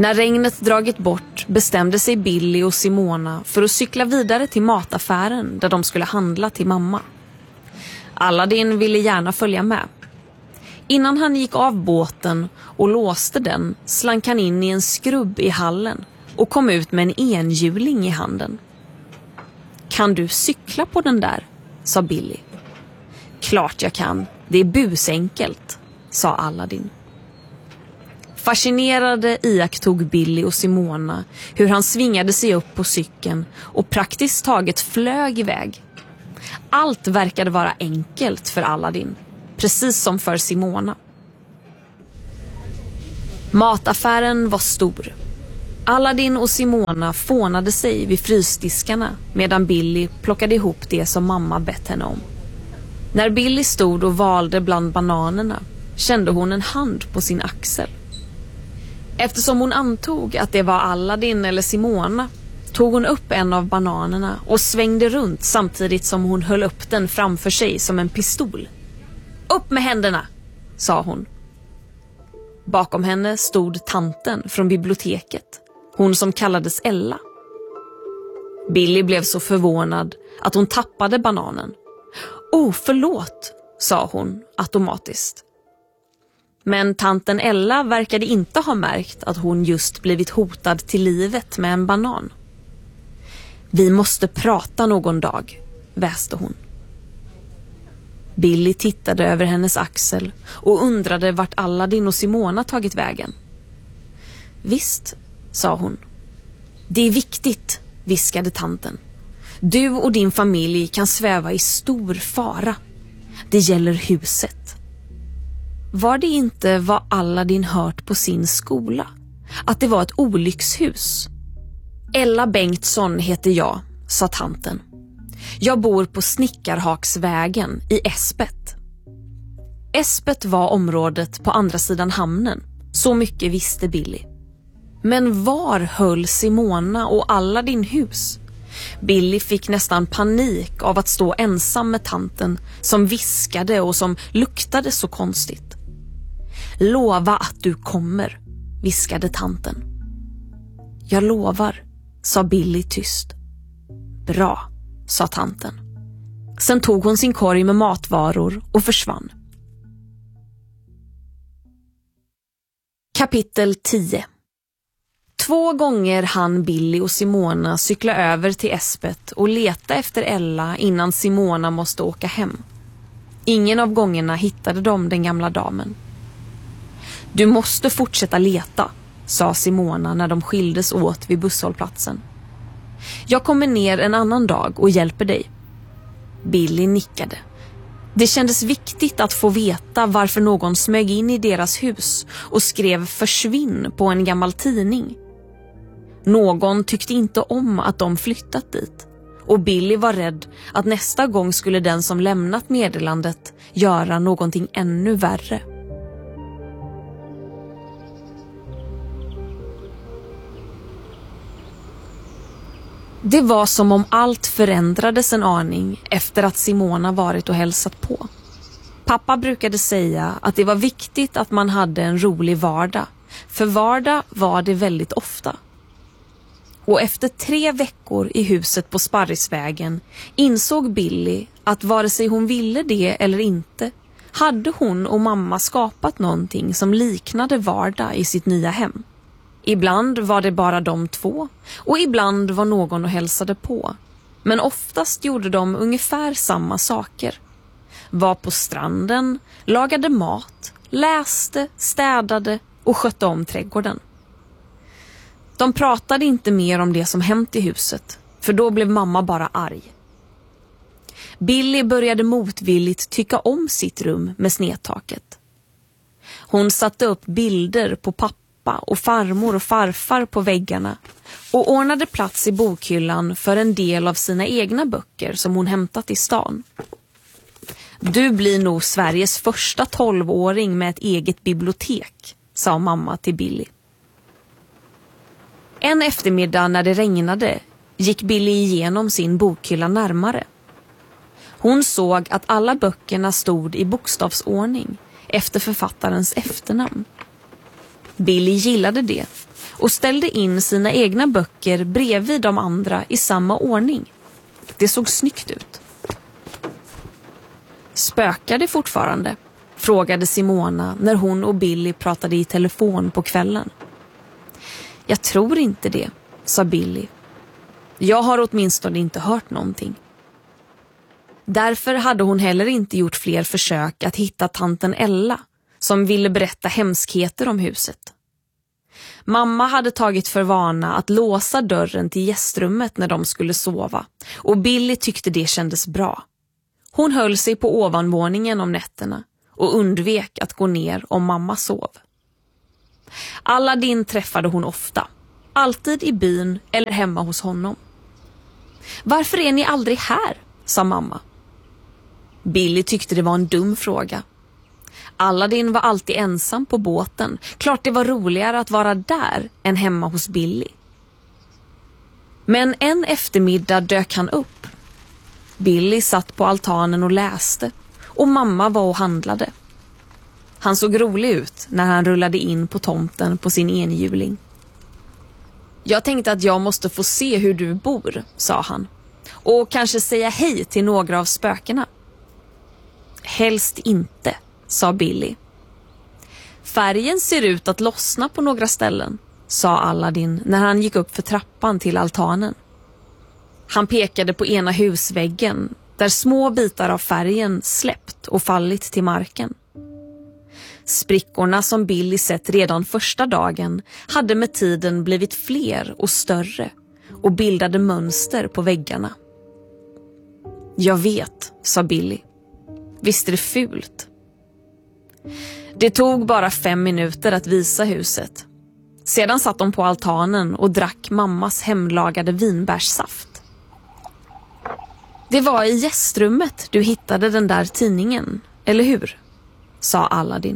När regnet dragit bort bestämde sig Billy och Simona för att cykla vidare till mataffären där de skulle handla till mamma. Aladdin ville gärna följa med. Innan han gick av båten och låste den slank han in i en skrubb i hallen och kom ut med en enhjuling i handen. Kan du cykla på den där? Sa Billy. Klart jag kan, det är busenkelt, sa Aladdin. Fascinerade iakttog Billy och Simona hur han svingade sig upp på cykeln och praktiskt taget flög iväg. Allt verkade vara enkelt för Aladdin, precis som för Simona. Mataffären var stor. Aladdin och Simona fånade sig vid frysdiskarna medan Billy plockade ihop det som mamma bett henne om. När Billy stod och valde bland bananerna kände hon en hand på sin axel. Eftersom hon antog att det var Aladdin eller Simona tog hon upp en av bananerna och svängde runt samtidigt som hon höll upp den framför sig som en pistol. Upp med händerna, sa hon. Bakom henne stod tanten från biblioteket, hon som kallades Ella. Billy blev så förvånad att hon tappade bananen. Förlåt, sa hon automatiskt. Men tanten Ella verkade inte ha märkt att hon just blivit hotad till livet med en banan. Vi måste prata någon dag, väste hon. Billy tittade över hennes axel och undrade vart Aladdin och Simona tagit vägen. Visst, sa hon. Det är viktigt, viskade tanten. Du och din familj kan sväva i stor fara. Det gäller huset. Var det inte vad Aladdin hört på sin skola? Att det var ett olyckshus? Ella Bengtsson heter jag, sa tanten. Jag bor på Snickarhaksvägen i Espet. Espet var området på andra sidan hamnen. Så mycket visste Billy. Men var höll Simona och Aladdin hus? Billy fick nästan panik av att stå ensam med tanten som viskade och som luktade så konstigt. Lova att du kommer, viskade tanten. Jag lovar, sa Billy tyst. Bra, sa tanten. Sen tog hon sin korg med matvaror och försvann. Kapitel 10. 2 gånger hann Billy och Simona cykla över till Espet och leta efter Ella innan Simona måste åka hem. Ingen av gångerna hittade de den gamla damen. Du måste fortsätta leta, sa Simona när de skildes åt vid busshållplatsen. Jag kommer ner en annan dag och hjälper dig. Billy nickade. Det kändes viktigt att få veta varför någon smög in i deras hus och skrev försvinn på en gammal tidning. Någon tyckte inte om att de flyttat dit och Billy var rädd att nästa gång skulle den som lämnat meddelandet göra någonting ännu värre. Det var som om allt förändrades en aning efter att Simona varit och hälsat på. Pappa brukade säga att det var viktigt att man hade en rolig vardag, för vardag var det väldigt ofta. Och efter 3 veckor i huset på Sparrisvägen insåg Billy att vare sig hon ville det eller inte hade hon och mamma skapat någonting som liknade vardag i sitt nya hem. Ibland var det bara de 2 och ibland var någon och hälsade på. Men oftast gjorde de ungefär samma saker. Var på stranden, lagade mat, läste, städade och skötte om trädgården. De pratade inte mer om det som hänt i huset, för då blev mamma bara arg. Billy började motvilligt tycka om sitt rum med snedtaket. Hon satte upp bilder på pappa och farmor och farfar på väggarna och ordnade plats i bokhyllan för en del av sina egna böcker som hon hämtat i stan. Du blir nog Sveriges första 12-åring med ett eget bibliotek, sa mamma till Billy. En eftermiddag när det regnade gick Billy igenom sin bokhylla närmare. Hon såg att alla böckerna stod i bokstavsordning efter författarens efternamn. Billy gillade det och ställde in sina egna böcker bredvid de andra i samma ordning. Det såg snyggt ut. Spökar det fortfarande? Frågade Simona när hon och Billy pratade i telefon på kvällen. Jag tror inte det, sa Billy. Jag har åtminstone inte hört någonting. Därför hade hon heller inte gjort fler försök att hitta tanten Ella som ville berätta hemskheter om huset. Mamma hade tagit för vana att låsa dörren till gästrummet när de skulle sova och Billy tyckte det kändes bra. Hon höll sig på ovanvåningen om nätterna och undvek att gå ner om mamma sov. Aladdin träffade hon ofta, alltid i byn eller hemma hos honom. Varför är ni aldrig här? Sa mamma. Billy tyckte det var en dum fråga. Aladdin var alltid ensam på båten. Klart det var roligare att vara där än hemma hos Billy. Men en eftermiddag dök han upp. Billy satt på altanen och läste och mamma var och handlade. Han såg rolig ut när han rullade in på tomten på sin enhjuling. Jag tänkte att jag måste få se hur du bor, sa han. Och kanske säga hej till några av spökena. Helst inte, sa Billy. Färgen ser ut att lossna på några ställen, sa Aladdin när han gick upp för trappan till altanen. Han pekade på ena husväggen där små bitar av färgen släppt och fallit till marken. Sprickorna som Billy sett redan första dagen hade med tiden blivit fler och större och bildade mönster på väggarna. Jag vet, sa Billy. Visst är det fult? Det tog bara 5 minuter att visa huset. Sedan satt de på altanen och drack mammas hemlagade vinbärssaft. Det var i gästrummet du hittade den där tidningen, eller hur? Sa Aladdin.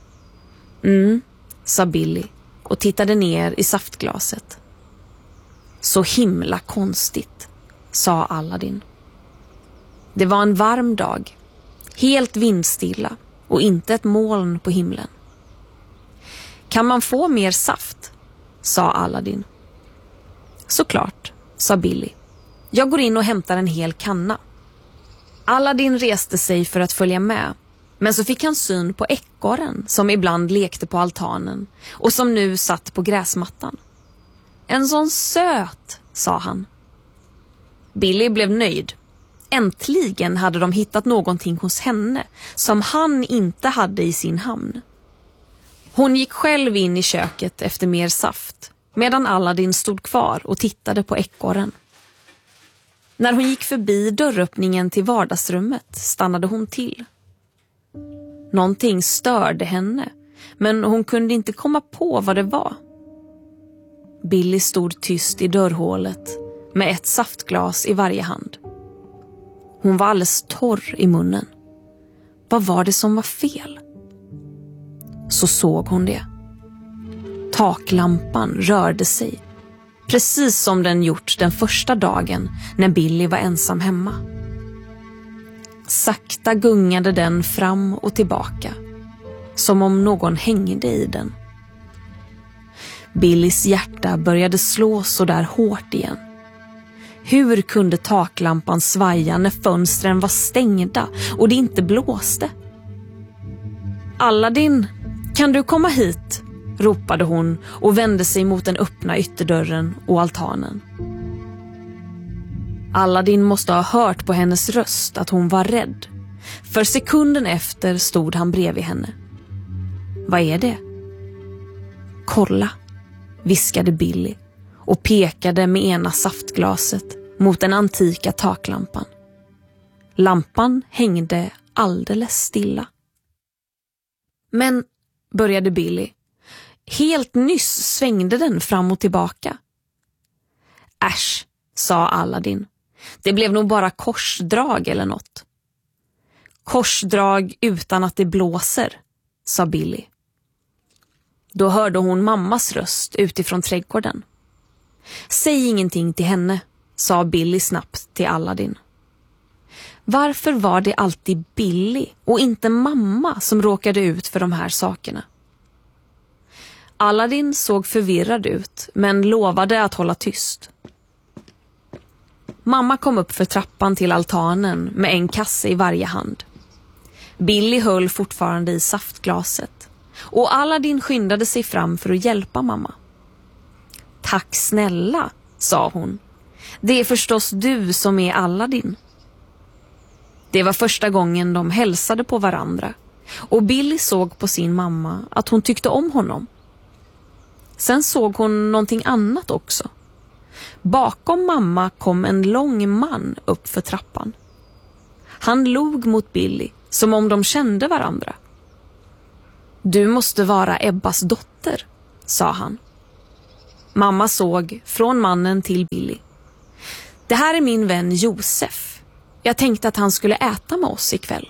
Sa Billy och tittade ner i saftglaset. Så himla konstigt, sa Aladdin. Det var en varm dag, helt vindstilla och inte ett moln på himlen. Kan man få mer saft? Sa Aladdin. Såklart, sa Billy. Jag går in och hämtar en hel kanna. Aladdin reste sig för att följa med, men så fick han syn på ekorren som ibland lekte på altanen och som nu satt på gräsmattan. En sån söt, sa han. Billy blev nöjd. Äntligen hade de hittat någonting hos henne som han inte hade i sin hamn. Hon gick själv in i köket efter mer saft, medan Aladdin stod kvar och tittade på ekorren. När hon gick förbi dörröppningen till vardagsrummet stannade hon till. Någonting störde henne, men hon kunde inte komma på vad det var. Billy stod tyst i dörrhålet med ett saftglas i varje hand. Hon var alldeles torr i munnen. Vad var det som var fel? Så såg hon det. Taklampan rörde sig, precis som den gjort den första dagen när Billy var ensam hemma. Sakta gungade den fram och tillbaka, som om någon hängde i den. Billys hjärta började slå så där hårt igen. Hur kunde taklampan svaja när fönstren var stängda och det inte blåste? Aladdin, kan du komma hit? Ropade hon och vände sig mot den öppna ytterdörren och altanen. Aladdin måste ha hört på hennes röst att hon var rädd. För sekunden efter stod han bredvid henne. Vad är det? Kolla, viskade Billy och pekade med ena saftglaset mot den antika taklampan. Lampan hängde alldeles stilla. Men, började Billy, helt nyss svängde den fram och tillbaka. Äsch, sa Aladdin. Det blev nog bara korsdrag eller något. Korsdrag utan att det blåser, sa Billy. Då hörde hon mammas röst utifrån trädgården. Säg ingenting till henne, sa Billy snabbt till Aladdin. Varför var det alltid Billy och inte mamma som råkade ut för de här sakerna? Aladdin såg förvirrad ut, men lovade att hålla tyst. Mamma kom upp för trappan till altanen med en kasse i varje hand. Billy höll fortfarande i saftglaset och Aladdin skyndade sig fram för att hjälpa mamma. Tack snälla, sa hon. Det är förstås du som är Aladdin. Det var första gången de hälsade på varandra och Billy såg på sin mamma att hon tyckte om honom. Sen såg hon någonting annat också. Bakom mamma kom en lång man upp för trappan. Han log mot Billy som om de kände varandra. Du måste vara Ebbas dotter, sa han. Mamma såg från mannen till Billy. Det här är min vän Josef. Jag tänkte att han skulle äta med oss ikväll.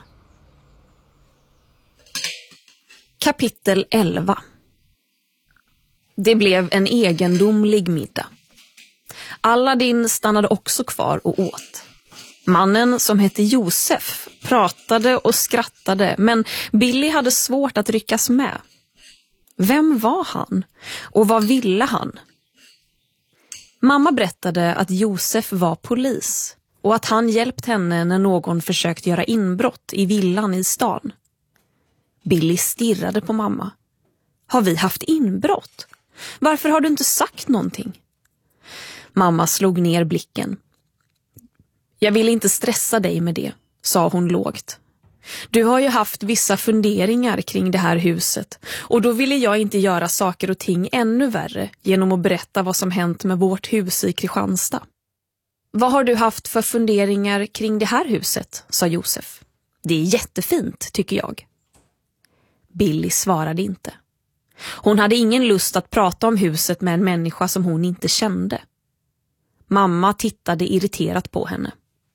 Kapitel 11. Det blev en egendomlig middag. Aladdin stannade också kvar och åt. Mannen som hette Josef pratade och skrattade, men Billy hade svårt att ryckas med. Vem var han? Och vad ville han? Mamma berättade att Josef var polis och att han hjälpt henne när någon försökt göra inbrott i villan i stan. Billy stirrade på mamma. Har vi haft inbrott? Varför har du inte sagt någonting? Mamma slog ner blicken. Jag vill inte stressa dig med det, sa hon lågt. Du har ju haft vissa funderingar kring det här huset och då ville jag inte göra saker och ting ännu värre genom att berätta vad som hänt med vårt hus i Kristianstad. Vad har du haft för funderingar kring det här huset, sa Josef. Det är jättefint, tycker jag. Billy svarade inte. Hon hade ingen lust att prata om huset med en människa som hon inte kände. Mamma tittade irriterat på henne.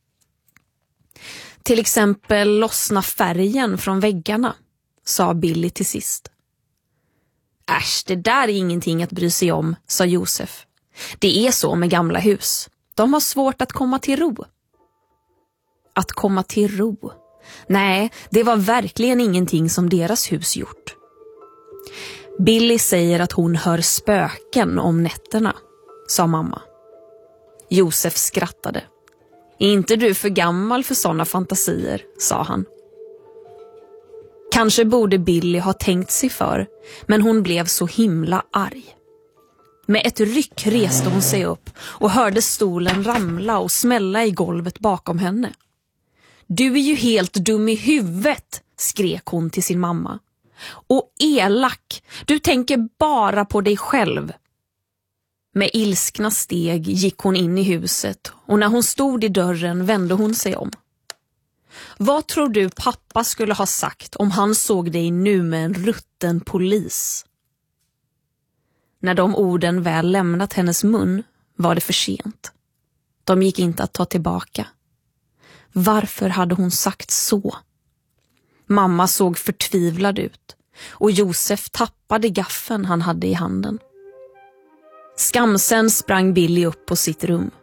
Till exempel lossna färgen från väggarna, sa Billy till sist. Äsch, det där är ingenting att bry sig om, sa Josef. Det är så med gamla hus. De har svårt att komma till ro. Att komma till ro? Nej, det var verkligen ingenting som deras hus gjort. Billy säger att hon hör spöken om nätterna, sa mamma. Josef skrattade. Är inte du för gammal för sådana fantasier, sa han. Kanske borde Billy ha tänkt sig för, men hon blev så himla arg. Med ett ryck reste hon sig upp och hörde stolen ramla och smälla i golvet bakom henne. Du är ju helt dum i huvudet, skrek hon till sin mamma. Och elak, du tänker bara på dig själv. Med ilskna steg gick hon in i huset och när hon stod i dörren vände hon sig om. Vad tror du pappa skulle ha sagt om han såg dig nu med en rutten polis? När de orden väl lämnat hennes mun var det för sent. De gick inte att ta tillbaka. Varför hade hon sagt så? Mamma såg förtvivlad ut och Josef tappade gaffeln han hade i handen. Skamsen sprang Billy upp på sitt rum.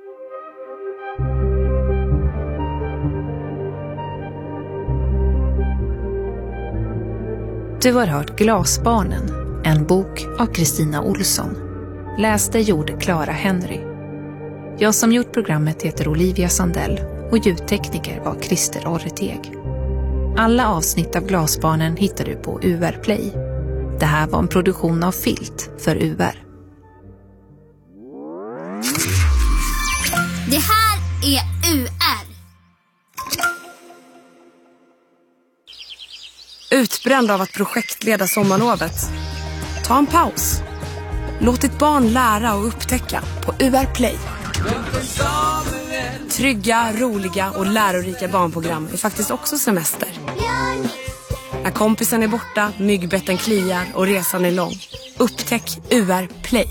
Du har hört Glasbarnen, en bok av Kristina Olsson. Läste gjorde Clara Henry. Jag som gjort programmet heter Olivia Sandell och ljudtekniker var Christer Orreteg. Alla avsnitt av Glasbarnen hittar du på UR Play. Det här var en produktion av Filt för UR. Det här är UR. Utbränd av att projektleda sommarlovet? Ta en paus. Låt ditt barn lära och upptäcka på UR Play. Trygga, roliga och lärorika barnprogram är faktiskt också semester. När kompisen är borta, myggbetten kliar och resan är lång. Upptäck UR Play.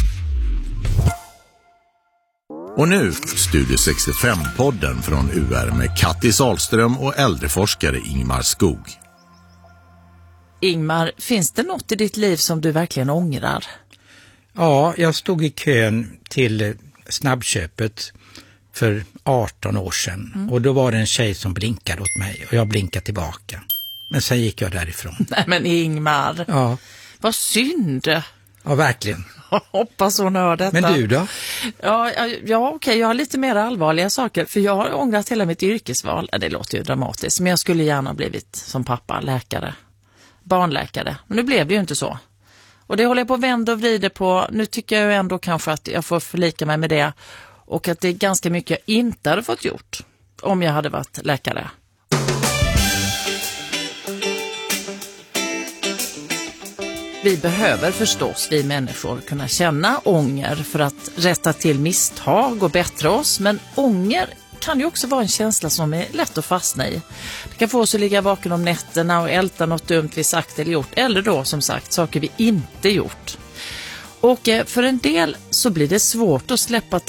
Och nu Studio 65-podden från UR med Kattis Ahlström och äldreforskare Ingmar Skog. Ingmar, finns det något i ditt liv som du verkligen ångrar? Ja, jag stod i kön till snabbköpet för 18 år sedan. Och då var det en tjej som blinkade åt mig och jag blinkade tillbaka. Men sen gick jag därifrån. Nej men Ingmar, Ja. Vad synd. Ja, verkligen. Hoppas hon hör detta. Men du då? Ja, okej. Jag har lite mer allvarliga saker. För jag har ångrat hela mitt yrkesval. Det låter ju dramatiskt. Men jag skulle gärna ha blivit som pappa, läkare. Barnläkare. Men nu blev det ju inte så. Och det håller jag på att vända och vrida på. Nu tycker jag ändå kanske att jag får förlika mig med det. Och att det är ganska mycket jag inte hade fått gjort om jag hade varit läkare. Vi behöver förstås, vi människor, kunna känna ånger för att rätta till misstag och bättra oss. Men ånger kan ju också vara en känsla som är lätt att fastna i. Det kan få oss att ligga vaken om nätterna och älta något dumt vi sagt eller gjort. Eller då, som sagt, saker vi inte gjort. Och för en del så blir det svårt att släppa